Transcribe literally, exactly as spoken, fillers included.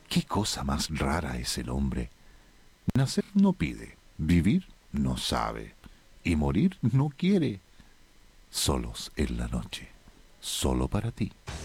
¿Qué cosa más rara es el hombre? Nacer no pide, vivir no sabe, y morir no quiere. Solos en la noche, solo para ti.